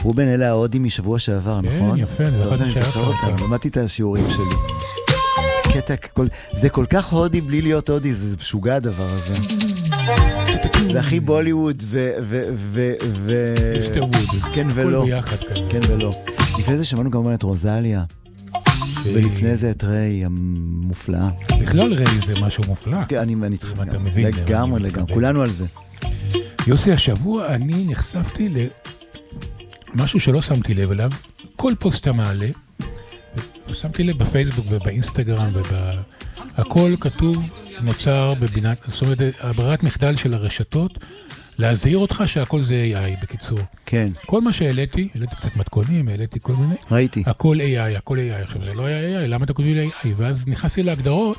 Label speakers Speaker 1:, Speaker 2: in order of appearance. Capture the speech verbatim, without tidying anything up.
Speaker 1: רובן, אלה ההודים משבוע שעבר, נכון?
Speaker 2: כן, יפה, זה אחד השער.
Speaker 1: למדתי את השיעורים שלי. קטע, זה כל כך הודי בלי להיות הודי, זה משוגע הדבר הזה. זה הכי בוליווד ו...
Speaker 2: מיסטר ווד.
Speaker 1: כן ולא.
Speaker 2: הכל ביחד כזה.
Speaker 1: כן ולא. לפני זה שמענו כמובן את רוזליה. ולפני זה את ריי המופלאה.
Speaker 2: בכלל ריי זה משהו מופלא.
Speaker 1: אני איתך.
Speaker 2: אתה מבין.
Speaker 1: לגמרי, לגמרי. כולנו על זה.
Speaker 2: יוסי, השבוע אני נחשפתי למשהו שלא שמתי לב אליו. כל פוסט שאתה מעלה, שמתי לב בפייסבוק ובאינסטגרם והכל כתוב נוצר בבינת, זאת אומרת, הברירת מחדל של הרשתות, להזהיר אותך שהכל זה איי איי, בקיצור.
Speaker 1: כן.
Speaker 2: כל מה שהעליתי, העליתי קצת מתכונים, העליתי כל מיני.
Speaker 1: ראיתי.
Speaker 2: הכל איי איי, הכל איי איי. עכשיו, זה לא היה איי איי, למה אתה כותב לי איי איי? ואז נכנסתי להגדרות,